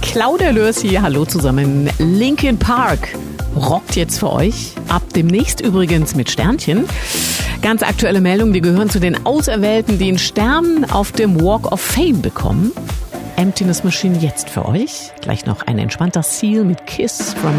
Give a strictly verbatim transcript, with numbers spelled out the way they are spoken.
Claudia Lörs hier. Hallo zusammen. Linkin Park rockt jetzt für euch. Ab demnächst übrigens mit Sternchen. Ganz aktuelle Meldung, die gehören zu den Auserwählten, die einen Stern auf dem Walk of Fame bekommen. Emptiness Machine jetzt für euch. Gleich noch ein entspannter Seal mit Kiss from